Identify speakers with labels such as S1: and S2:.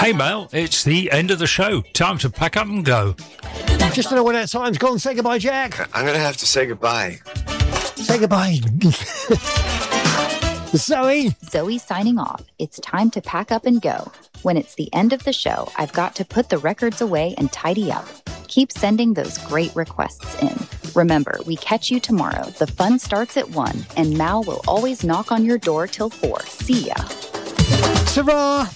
S1: Hey, Mel, it's the end of the show. Time to pack up and go.
S2: Just don't know when that time's gone. Say goodbye, Jack.
S3: I'm going to have to say goodbye.
S2: Say goodbye. Zoe.
S4: Zoe signing off. It's time to pack up and go. When it's the end of the show, I've got to put the records away and tidy up. Keep sending those great requests in. Remember, we catch you tomorrow. The fun starts at 1, and Mal will always knock on your door till 4. See ya.
S2: Ta-ra.